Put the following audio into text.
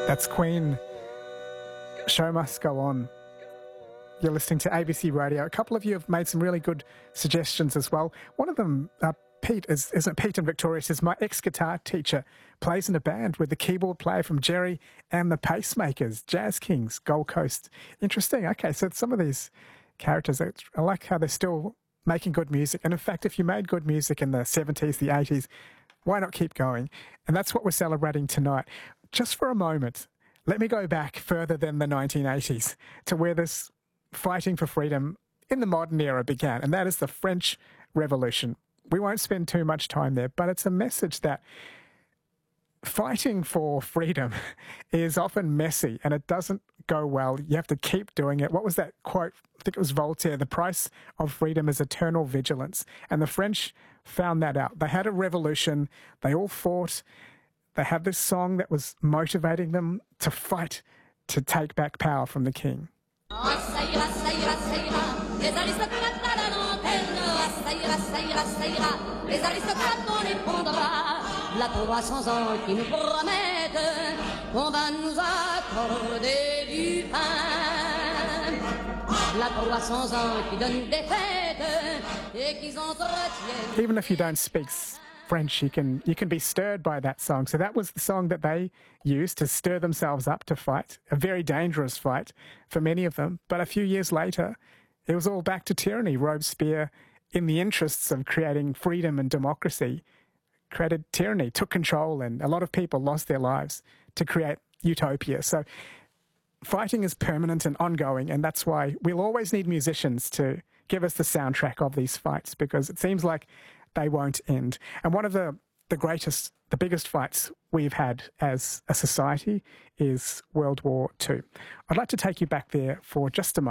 That's Queen. Show must go on. You're listening to ABC Radio. A couple of you have made some really good suggestions as well. One of them, Pete, isn't Pete in Victoria, says, my ex-guitar teacher plays in a band with the keyboard player from Jerry and the Pacemakers, Jazz Kings, Gold Coast. Interesting. Okay, so some of these characters, I like how they're still making good music. And in fact, if you made good music in the 70s, the 80s, why not keep going? And that's what we're celebrating tonight. Just for a moment, let me go back further than the 1980s to where this fighting for freedom in the modern era began, and that is the French Revolution. We won't spend too much time there, but it's a message that fighting for freedom is often messy and it doesn't go well. You have to keep doing it. What was that quote? I think it was Voltaire, the price of freedom is eternal vigilance. And the French found that out. They had a revolution. They all fought. They had this song that was motivating them to fight to take back power from the king. La 300 ans qui nous promettent qu'on va nous accorder du pain. La 300 ans qui donnent des fêtes et qui entretiennent. Even if you don't speak French, you can be stirred by that song. So that was the song that they used to stir themselves up to fight, a very dangerous fight for many of them. But a few years later, it was all back to tyranny. Robespierre, in the interests of creating freedom and democracy, created tyranny, took control, and a lot of people lost their lives to create utopia. So fighting is permanent and ongoing, and that's why we'll always need musicians to give us the soundtrack of these fights, because it seems like they won't end. And one of the biggest fights we've had as a society is World War II. I'd like to take you back there for just a moment.